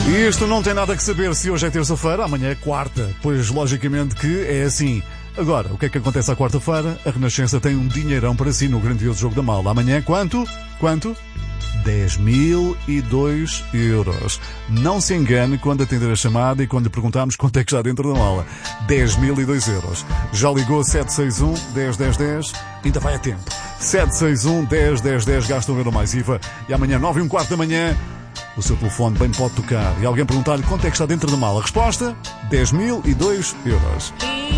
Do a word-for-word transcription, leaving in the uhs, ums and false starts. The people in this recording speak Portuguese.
E isto não tem nada que saber se hoje é terça-feira, amanhã é quarta, pois logicamente que é assim. Agora, o que é que acontece à quarta-feira? A Renascença tem um dinheirão para si no grandioso Jogo da Mala. Amanhã quanto? Quanto? dez mil e dois euros. Não se engane quando atender a chamada e quando lhe perguntarmos quanto é que já dentro da mala. dez mil e dois euros. Já ligou sete seis um, dez, dez, dez? Ainda vai a tempo. sete seis um, dez, dez, dez, gasta um euro mais I V A. E amanhã, nove e um quarto da manhã, o seu telefone bem pode tocar. E alguém perguntar-lhe quanto é que está dentro da mala. Resposta? dez mil e dois euros.